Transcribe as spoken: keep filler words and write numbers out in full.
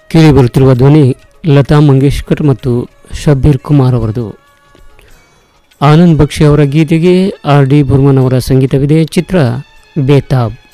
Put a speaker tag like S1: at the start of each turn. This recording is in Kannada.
S1: ಕೇಳಿ ಬರುತ್ತಿರುವ ಧ್ವನಿ ಲತಾ ಮಂಗೇಶ್ಕರ್ ಮತ್ತು ಶಬ್ಬೀರ್ ಕುಮಾರ್ ಅವರದು. ಆನಂದ್ ಬಕ್ಷಿ ಅವರ ಗೀತೆಗೆ ಆರ್ ಡಿ ಬರ್ಮನ್ ಅವರ ಸಂಗೀತವಿದೆ. ಚಿತ್ರ ಬೇತಾಬ್.